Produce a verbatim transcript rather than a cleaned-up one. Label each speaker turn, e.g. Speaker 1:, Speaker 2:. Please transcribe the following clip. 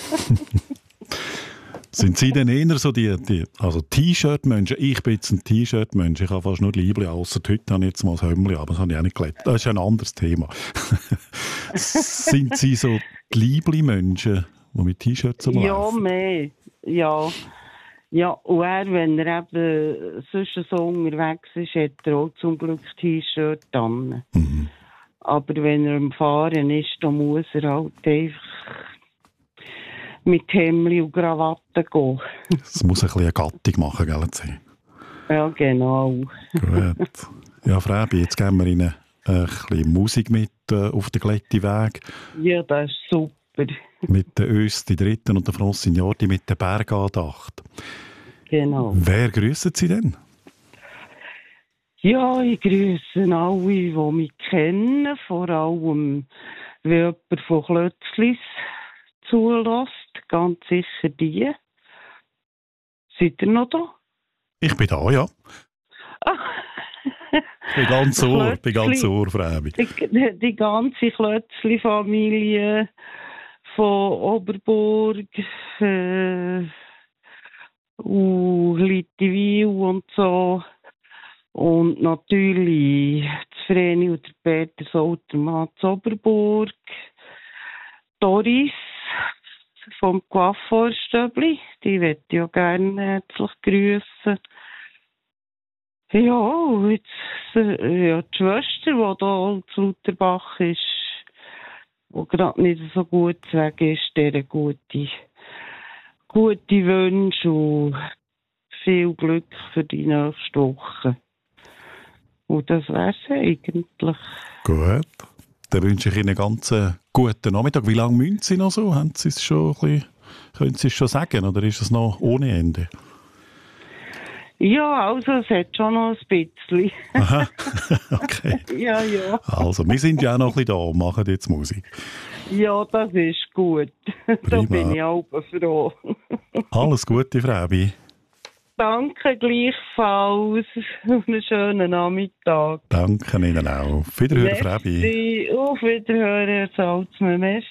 Speaker 1: Sind Sie denn eher so die, die also T-Shirt-Menschen? Ich bin jetzt ein T-Shirt-Mensch. Ich habe fast nur Liebli, außer heute habe ich jetzt mal das Hömmli, aber das habe ich auch nicht gelernt. Das ist ein anderes Thema. Sind Sie so die Liebli-Menschen, die mit T-Shirts rumlaufen?
Speaker 2: Ja, mehr. Ja. Ja, und er, wenn er eben sonst so unterwegs ist, hat er auch zum Glück T-Shirt an.
Speaker 1: Mhm.
Speaker 2: Aber wenn er am Fahren ist, dann muss er halt einfach mit Hemdli und Krawatte gehen.
Speaker 1: Es muss ein bisschen eine Gattung machen, gell? Sie?
Speaker 2: Ja, genau.
Speaker 1: Gut. Ja, Fräbi, jetzt geben wir Ihnen ein bisschen Musik mit äh, auf den glätten Weg.
Speaker 2: Ja, das ist super.
Speaker 1: Mit der Öst, die Dritten und der Francignordi mit der Bergandacht.
Speaker 2: Genau.
Speaker 1: Wer grüssen Sie denn?
Speaker 2: Ja, ich grüße alle, die mich kennen. Vor allem, wenn jemand von Klötzlis zulässt. Ganz sicher die. Seid ihr noch da?
Speaker 1: Ich bin da, ja. Ich bin ganz ohr, bin ganz ohr, Fräbi.
Speaker 2: Die, die ganze Klötzli-Familie von Oberburg, äh, und Littiwil und so. Und natürlich das Vreni und der Peter Sautermann zu Oberburg. Doris vom Coiffeurstöbli, die möchte ich auch gerne herzlich grüßen. Ja, und jetzt, äh, ja, die Schwester, die hier zu Lauterbach ist, die gerade nicht so gut zu sagen ist, der gute, gute Wünsche und viel Glück für die nächste Woche. Und das wäre es eigentlich.
Speaker 1: Gut. Dann wünsche ich Ihnen einen ganz äh, guten Nachmittag. Wie lange müssen Sie noch so? Haben Sie es schon ein bisschen, können Sie es schon sagen oder ist es noch ohne Ende?
Speaker 2: Ja, also es hat schon noch ein bisschen.
Speaker 1: Aha, okay.
Speaker 2: Ja, ja.
Speaker 1: Also, wir sind ja auch noch ein bisschen da und machen jetzt Musik.
Speaker 2: Ja, das ist gut. Da bin ich auch froh.
Speaker 1: Alles Gute, Fräbi.
Speaker 2: Danke gleichfalls. Einen schönen Nachmittag.
Speaker 1: Danke Ihnen auch. Auf Wiederhören, Fräbi.
Speaker 2: Auf Wiederhören, Herr Salzmann.